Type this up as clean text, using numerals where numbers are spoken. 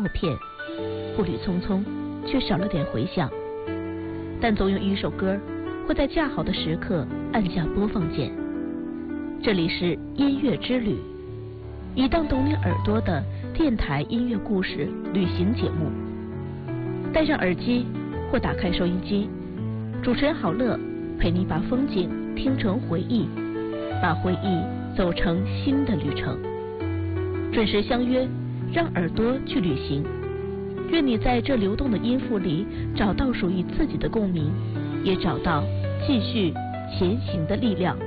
默片，步履匆匆，却少了点回响。但总有一首歌会在恰好的时刻按下播放键。这里是音乐之旅，一档懂你耳朵的电台音乐故事旅行节目。戴上耳机或打开收音机，主持人郝乐陪你把风景听成回忆，把回忆走成新的旅程。准时相约，让耳朵去旅行。愿你在这流动的音符里找到属于自己的共鸣，也找到继续前行的力量。